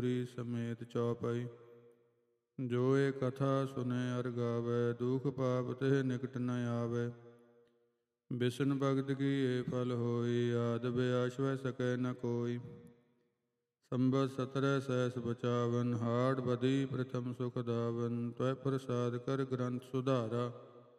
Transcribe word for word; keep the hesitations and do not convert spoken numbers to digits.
ਸਮੇਤ ਚੌਪਈ। ਜੋ ਇਹ ਕਥਾ ਸੁਨੇ ਅਰ ਗਾਵੈ, ਦੁਖ ਪਾਪ ਤੇ ਨਿਕਟ ਨ ਆਵੈ। ਬਿਸ਼ਨ ਭਗਤ ਕੀ ਇਹ ਫਲ ਹੋਈ, ਆਦ ਬਿਆਸ਼ ਵੈ ਸਕੈ ਨ ਕੋਈ। ਸੰਬਤ ਸਤਰੈ ਸੈਸ ਬਚਾਵਨ, ਹਾੜ ਬਦੀ ਪ੍ਰਥਮ ਸੁਖ ਦਾਵਨ। ਤਵੈ ਪ੍ਰਸਾਦ ਕਰ ਗ੍ਰੰਥ ਸੁਧਾਰਾ,